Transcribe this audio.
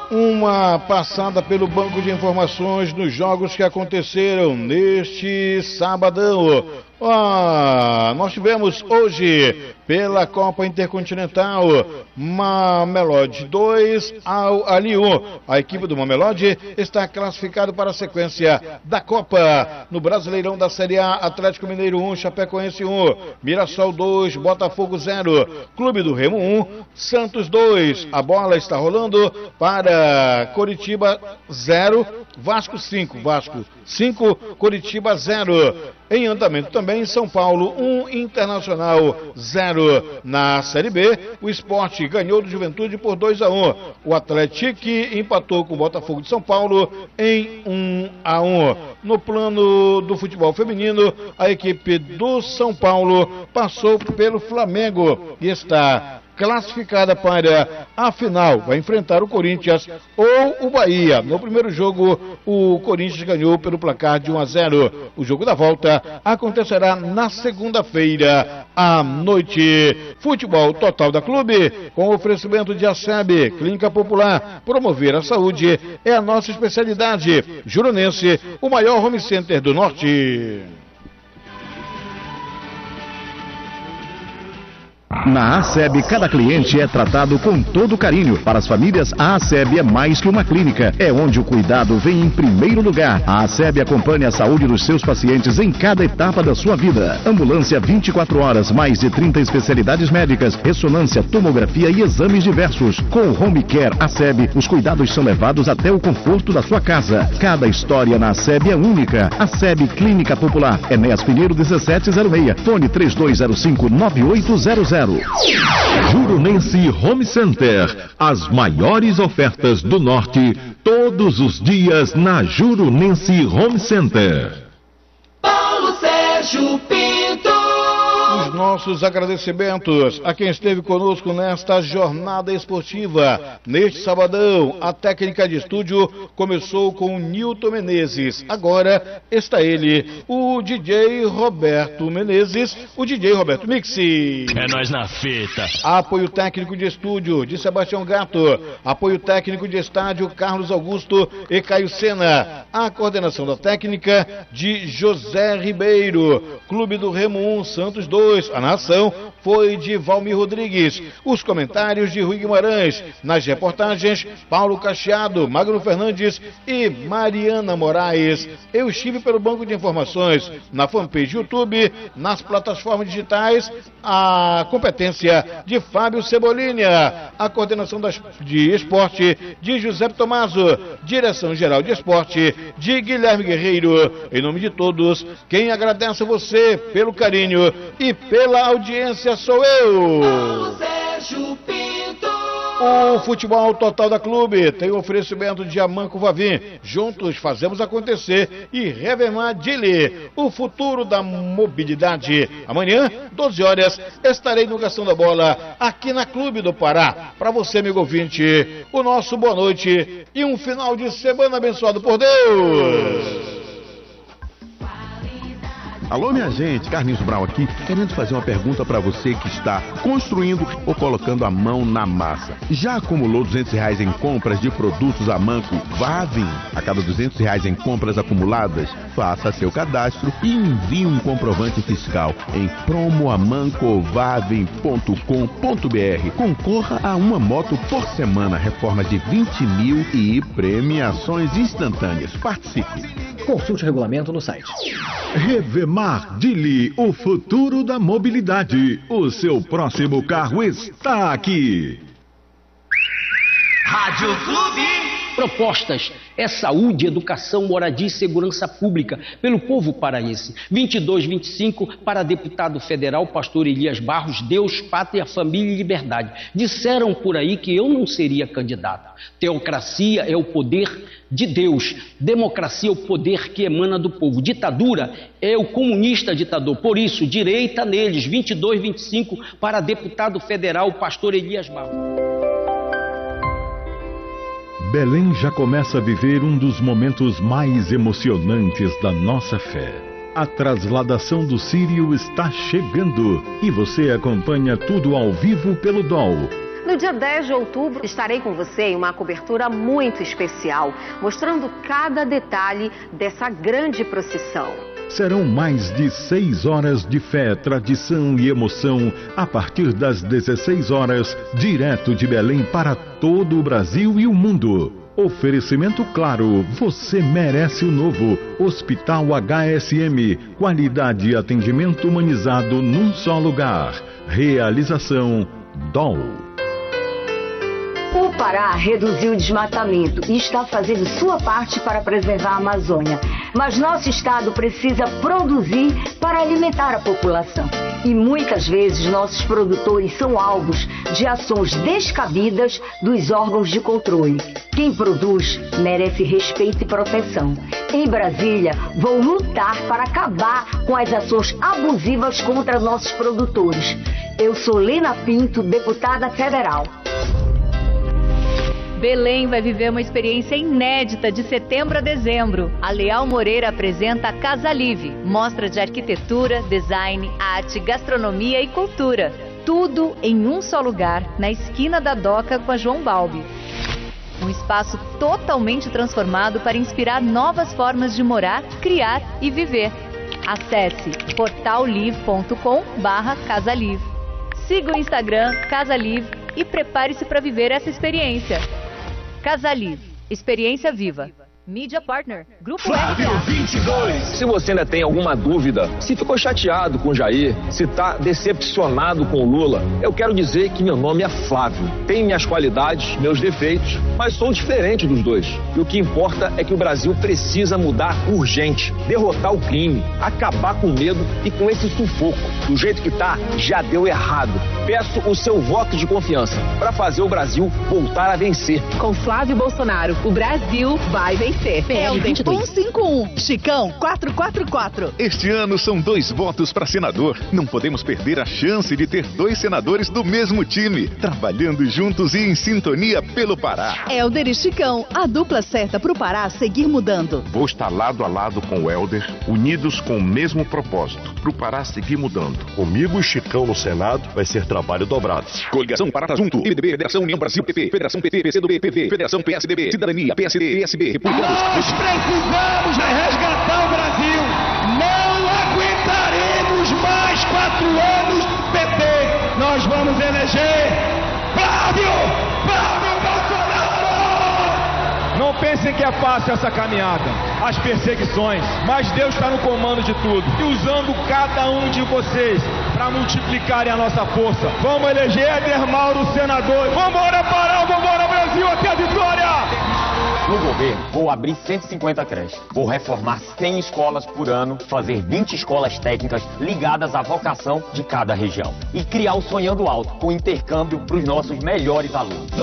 uma passada pelo banco de informações nos jogos que aconteceram neste sabadão. Nós tivemos hoje pela Copa Intercontinental Mamelodi 2 ao Ali 1. A equipe do Mamelodi está classificada para a sequência da Copa. No Brasileirão da Série A, Atlético Mineiro 1, Chapecoense 1, Mirassol 2, Botafogo 0, Clube do Remo 1, Santos 2. A bola está rolando para Coritiba 0, Vasco 5, Vasco 5, Coritiba 0. Em andamento também, São Paulo 1, Internacional 0. Na Série B, o Sport ganhou do Juventude por 2-1. O Atlético empatou com o Botafogo de São Paulo em 1-1. No plano do futebol feminino, a equipe do São Paulo passou pelo Flamengo e está classificada para a final. Vai enfrentar o Corinthians ou o Bahia. No primeiro jogo, o Corinthians ganhou pelo placar de 1-0. O jogo da volta acontecerá na segunda-feira à noite. Futebol total da Clube, com oferecimento de ASEB, Clínica Popular. Promover a saúde é a nossa especialidade. Juronense, o maior home center do Norte. Na ASEB, cada cliente é tratado com todo carinho. Para as famílias, a ASEB é mais que uma clínica. É onde o cuidado vem em primeiro lugar. A ASEB acompanha a saúde dos seus pacientes em cada etapa da sua vida. Ambulância 24 horas, mais de 30 especialidades médicas, ressonância, tomografia e exames diversos. Com o Home Care ASEB, os cuidados são levados até o conforto da sua casa. Cada história na ASEB é única. ASEB Clínica Popular, Enéas Pinheiro 1706, fone 3205-9800. Juronense Home Center, as maiores ofertas do Norte, todos os dias na Juronense Home Center. Paulo Sérgio Pinto. Os nossos agradecimentos a quem esteve conosco nesta jornada esportiva. Neste sabadão, a técnica de estúdio começou com o Nilton Menezes. Agora está ele, o DJ Roberto Menezes, o DJ Roberto Mixi. É nós na fita. Apoio técnico de estúdio de Sebastião Gato. Apoio técnico de estádio Carlos Augusto e Caio Sena. A coordenação da técnica de José Ribeiro. Clube do Remo 1, Santos 2. A narração foi de Valmir Rodrigues. Os comentários de Rui Guimarães. Nas reportagens, Paulo Cacheado, Magno Fernandes e Mariana Moraes. Eu estive pelo banco de informações, na fanpage YouTube, nas plataformas digitais, a competência de Fábio Cebolinha, a coordenação de esporte de José Tomaso, direção geral de esporte de Guilherme Guerreiro. Em nome de todos, quem agradece a você pelo carinho e pela audiência sou eu. Paulo Sérgio Pinto. O futebol total da Clube tem o oferecimento de Amanco Vavim. Juntos fazemos acontecer e Revemar Dili, o futuro da mobilidade. Amanhã, 12 horas, estarei no Gastão da Bola, aqui na Clube do Pará. Para você, amigo ouvinte, o nosso boa noite e um final de semana abençoado por Deus. Alô, minha gente, Carlinhos Brau aqui, querendo fazer uma pergunta para você que está construindo ou colocando a mão na massa. Já acumulou R$200 em compras de produtos Amanco Vavim? A cada R$200 em compras acumuladas, faça seu cadastro e envie um comprovante fiscal em promoamancovavim.com.br. Concorra a uma moto por semana, reforma de 20 mil e premiações instantâneas. Participe! Consulte o regulamento no site. Revemar Dili, o futuro da mobilidade. O seu próximo carro está aqui. Rádio Clube. Propostas é saúde, educação, moradia e segurança pública pelo povo paraense. 22-25 para deputado federal, pastor Elias Barros, Deus, pátria, família e liberdade. Disseram por aí que eu não seria candidato. Teocracia é o poder de Deus. Democracia é o poder que emana do povo. Ditadura é o comunista ditador. Por isso, direita neles. 22-25 para deputado federal, pastor Elias Barros. Belém já começa a viver um dos momentos mais emocionantes da nossa fé. A trasladação do Sírio está chegando e você acompanha tudo ao vivo pelo DOL. No dia 10 de outubro, estarei com você em uma cobertura muito especial, mostrando cada detalhe dessa grande procissão. Serão mais de 6 horas de fé, tradição e emoção a partir das 16 horas, direto de Belém para todo o Brasil e o mundo. Oferecimento claro, você merece o novo. Hospital HSM, qualidade e atendimento humanizado num só lugar. Realização DOL. O Pará reduziu o desmatamento e está fazendo sua parte para preservar a Amazônia. Mas nosso estado precisa produzir para alimentar a população. E muitas vezes nossos produtores são alvos de ações descabidas dos órgãos de controle. Quem produz merece respeito e proteção. Em Brasília, vou lutar para acabar com as ações abusivas contra nossos produtores. Eu sou Lena Pinto, deputada federal. Belém vai viver uma experiência inédita de setembro a dezembro. A Leal Moreira apresenta Casa Live, mostra de arquitetura, design, arte, gastronomia e cultura. Tudo em um só lugar, na esquina da Doca com a João Balbi. Um espaço totalmente transformado para inspirar novas formas de morar, criar e viver. Acesse portallive.com/Casa-Live. Siga o Instagram Casa Live e prepare-se para viver essa experiência. Casa Live, experiência viva. Mídia Partner, Grupo Flávio 22. Se você ainda tem alguma dúvida, se ficou chateado com o Jair, se está decepcionado com o Lula, eu quero dizer que meu nome é Flávio. Tenho minhas qualidades, meus defeitos, mas sou diferente dos dois. E o que importa é que o Brasil precisa mudar urgente, derrotar o crime, acabar com o medo e com esse sufoco. Do jeito que tá, já deu errado. Peço o seu voto de confiança para fazer o Brasil voltar a vencer. Com Flávio Bolsonaro, o Brasil vai vencer. PL 151, Chicão 444. Este ano são 2 votos para senador. Não podemos perder a chance de ter 2 senadores do mesmo time, trabalhando juntos e em sintonia pelo Pará. Helder e Chicão, a dupla certa para o Pará seguir mudando. Vou estar lado a lado com o Helder, unidos com o mesmo propósito, para o Pará seguir mudando. Comigo e Chicão no Senado vai ser trabalho dobrado. Coligação Pará Junto, MDB, Federação União Brasil, PP, Federação PT, PCdoB, PV, Federação PSDB, Cidadania, PSD, PSB, Republicanos. Nós precisamos resgatar o Brasil. Não aguentaremos mais 4 anos PT. Nós vamos eleger Flávio Bolsonaro. Não pensem que é fácil essa caminhada, as perseguições, mas Deus está no comando de tudo e usando cada um de vocês para multiplicarem a nossa força. Vamos eleger Éder Mauro senador. Vambora Pará, vambora Brasil, até a vitória! No governo, vou abrir 150 creches. Vou reformar 100 escolas por ano, fazer 20 escolas técnicas ligadas à vocação de cada região. E criar o Sonhando Alto, com intercâmbio para os nossos melhores alunos.